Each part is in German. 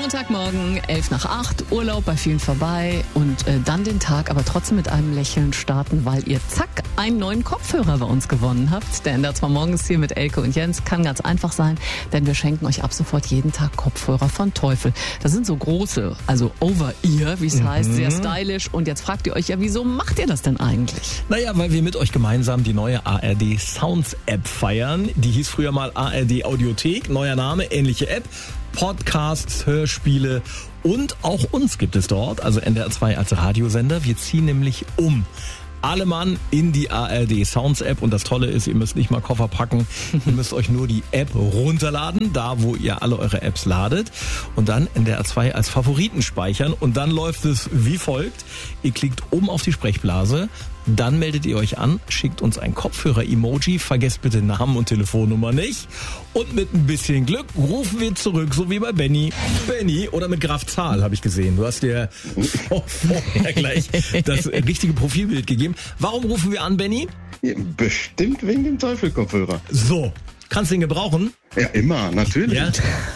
Montagmorgen, 7:55, Urlaub bei vielen vorbei und dann den Tag aber trotzdem mit einem Lächeln starten, weil ihr zack einen neuen Kopfhörer bei uns gewonnen habt. Der NDR 2 morgens hier mit Elke und Jens kann ganz einfach sein, denn wir schenken euch ab sofort jeden Tag Kopfhörer von Teufel. Das sind so große, also Over-Ear, wie es heißt, sehr stylisch. Und jetzt fragt ihr euch ja, wieso macht ihr das denn eigentlich? Naja, weil wir mit euch gemeinsam die neue ARD Sounds App feiern. Die hieß früher mal ARD Audiothek, neuer Name, ähnliche App. Podcasts, Hörspiele und auch uns gibt es dort, also NDR 2 als Radiosender. Wir ziehen nämlich um. Alle Mann in die ARD Sounds App und das Tolle ist, ihr müsst nicht mal Koffer packen, ihr müsst euch nur die App runterladen, da wo ihr alle eure Apps ladet und dann NDR 2 als Favoriten speichern und dann läuft es wie folgt. Ihr klickt oben auf die Sprechblase, dann meldet ihr euch an, schickt uns ein Kopfhörer-Emoji, vergesst bitte Namen und Telefonnummer nicht und mit ein bisschen Glück rufen wir zurück, so wie bei Benny. Benny oder mit Graf Zahl, habe ich gesehen. Du hast dir vorher gleich das richtige Profilbild gegeben. Warum rufen wir an, Benny? Ja, bestimmt wegen dem Teufel-Kopfhörer. So, kannst du ihn gebrauchen? Ja, immer, natürlich. Ja.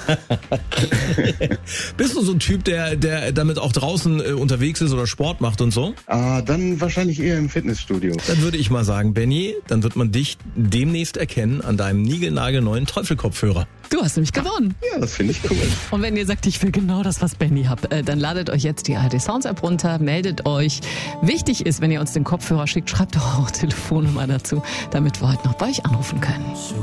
Bist du so ein Typ, der damit auch draußen unterwegs ist oder Sport macht und so? Dann wahrscheinlich eher im Fitnessstudio. Dann würde ich mal sagen, Benny, dann wird man dich demnächst erkennen an deinem niegelnagelneuen Teufel-Kopfhörer. Du hast nämlich gewonnen. Ja, das finde ich cool. Und wenn ihr sagt, ich will genau das, was Benny hat, dann ladet euch jetzt die ARD Sounds App runter, meldet euch. Wichtig ist, wenn ihr uns den Kopfhörer schickt, schreibt doch auch Telefonnummer dazu, damit wir heute noch bei euch anrufen können.